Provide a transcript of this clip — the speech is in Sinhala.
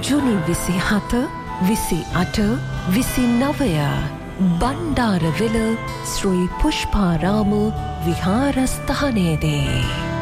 ජුනි 27, 28, 29 බණ්ඩාරවෙල ශ්‍රී පුෂ්පාරාම විහාරස්ථානයේදී